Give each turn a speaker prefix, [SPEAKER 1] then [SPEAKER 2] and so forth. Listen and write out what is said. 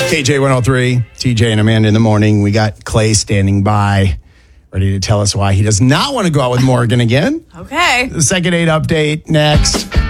[SPEAKER 1] KJ 103, TJ and Amanda in the morning. We got Clay standing by, ready to tell us why he does not want to go out with Morgan again.
[SPEAKER 2] Okay.
[SPEAKER 1] The second 8 update next.